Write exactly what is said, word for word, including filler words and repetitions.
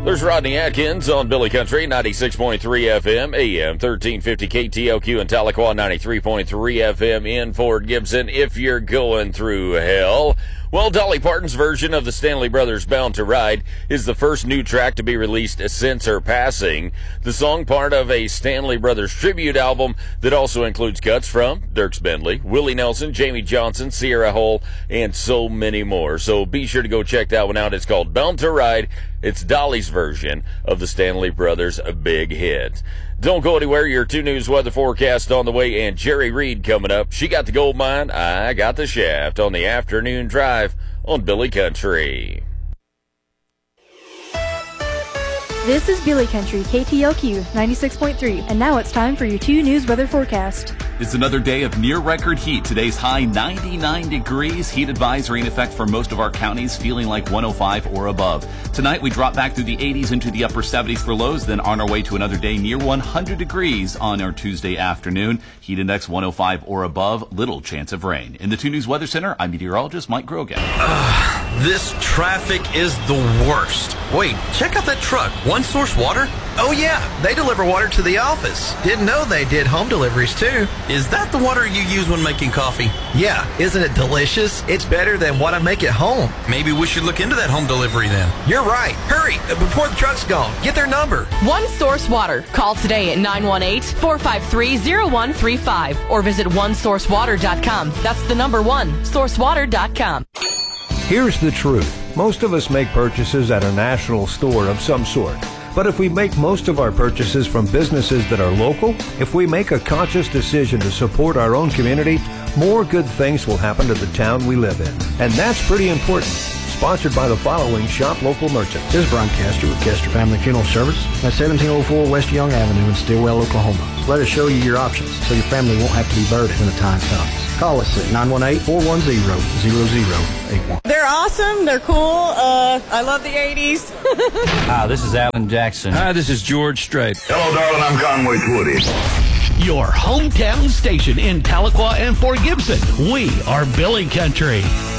There's Rodney Atkins on Billy Country, ninety-six point three F M, A M thirteen fifty K T L Q in Tahlequah, ninety-three point three F M in Fort Gibson. If you're going through hell, well, Dolly Parton's version of the Stanley Brothers' Bound to Ride is the first new track to be released since her passing. The song part of a Stanley Brothers tribute album that also includes cuts from Dierks Bentley, Willie Nelson, Jamie Johnson, Sierra Hull, and so many more. So be sure to go check that one out. It's called Bound to Ride. It's Dolly's version of the Stanley Brothers' big hit. Don't go anywhere. Your two News weather forecast on the way, and Jerry Reed coming up. She got the gold mine, I got the shaft on the afternoon drive on Billy Country. This is Billy Country, K T L Q ninety-six point three, and now it's time for your two News weather forecast. It's another day of near-record heat. Today's high ninety-nine degrees. Heat advisory in effect for most of our counties, feeling like one oh five or above. Tonight, we drop back through the eighties into the upper seventies for lows, then on our way to another day near one hundred degrees on our Tuesday afternoon. Heat index one oh five or above. Little chance of rain. In the two News Weather Center, I'm meteorologist Mike Grogan. Uh, this traffic is the worst. Wait, check out that truck. One Source Water? Oh yeah, they deliver water to the office. Didn't know they did home deliveries too. Is that the water you use when making coffee? Yeah, isn't it delicious? It's better than what I make at home. Maybe we should look into that home delivery then. You're right. Hurry, before the truck's gone. Get their number. One Source Water. Call today at nine one eight, four five three, zero one three five or visit one source water dot com. That's the number one, source water dot com. Here's the truth. Most of us make purchases at a national store of some sort. But if we make most of our purchases from businesses that are local, if we make a conscious decision to support our own community, more good things will happen to the town we live in. And that's pretty important. Sponsored by the following Shop Local Merchants. This is Brian Castor with Castor Family Funeral Service at seventeen oh four West Young Avenue in Stillwell, Oklahoma. Let us show you your options so your family won't have to be burdened when the time comes. Call us at nine one eight, four one zero, zero zero eight one. They're awesome. They're cool. Uh, I love the eighties. Hi, this is Alan Jackson. Hi, this is George Strait. Hello, darling. I'm Conway Twitty. Your hometown station in Tahlequah and Fort Gibson. We are Billy Country.